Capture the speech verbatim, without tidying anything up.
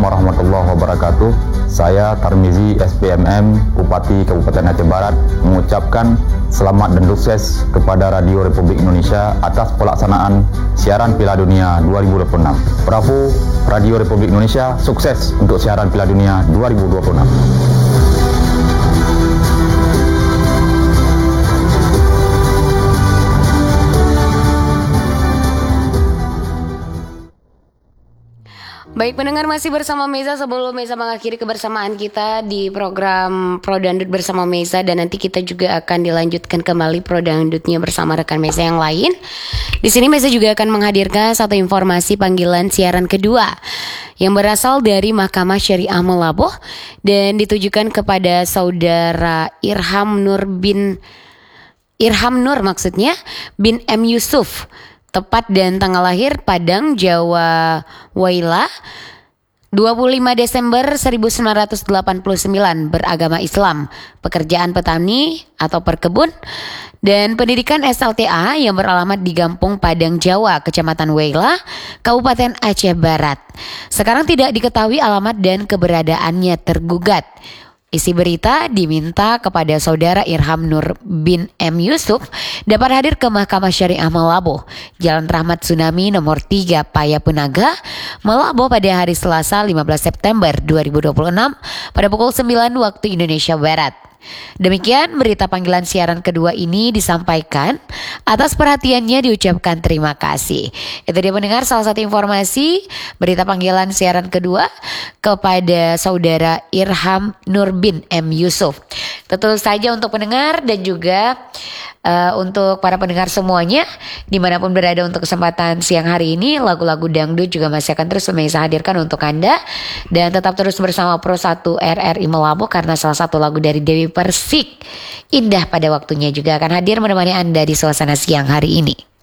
warahmatullahi wabarakatuh. Saya Tarmizi S P M M, Bupati Kabupaten Aceh Barat, mengucapkan selamat dan sukses kepada Radio Republik Indonesia atas pelaksanaan siaran Piala Dunia dua ribu dua puluh enam. Bravo Radio Republik Indonesia, sukses untuk siaran Piala Dunia dua ribu dua puluh enam. Baik pendengar, masih bersama Meza. Sebelum Meza mengakhiri kebersamaan kita di program Pro Dangdut bersama Meza, dan nanti kita juga akan dilanjutkan kembali Pro Dangdutnya bersama rekan Meza yang lain. Di sini Meza juga akan menghadirkan satu informasi panggilan siaran kedua yang berasal dari Mahkamah Syariah Melaboh dan ditujukan kepada saudara Irham Nur bin Irham Nur maksudnya bin M Yusuf. Tepat dan tanggal lahir Padang, Jawa Waila, dua puluh lima Desember seribu sembilan ratus delapan puluh sembilan, beragama Islam, pekerjaan petani atau perkebun, dan pendidikan S L T A yang beralamat di Gampung Padang Jawa, Kecamatan Waila, Kabupaten Aceh Barat. Sekarang tidak diketahui alamat dan keberadaannya tergugat. Isi berita diminta kepada saudara Irham Nur bin M Yusuf dapat hadir ke Mahkamah Syariah Melaboh, Jalan Rahmat Tsunami nomor tiga Payapenaga, Melaboh pada hari Selasa lima belas September dua ribu dua puluh enam pada pukul sembilan waktu Indonesia Barat. Demikian berita panggilan siaran kedua ini disampaikan. Atas perhatiannya diucapkan terima kasih. Itu dia mendengar salah satu informasi berita panggilan siaran kedua kepada saudara Irham Nur bin M Yusuf. Tentu saja untuk pendengar dan juga uh, untuk para pendengar semuanya dimanapun berada, untuk kesempatan siang hari ini lagu-lagu dangdut juga masih akan terus Meza hadirkan untuk Anda. Dan tetap terus bersama Pro satu R R I Melaboh, karena salah satu lagu dari Dewi Persik Indah pada waktunya juga akan hadir menemani Anda di suasana siang hari ini.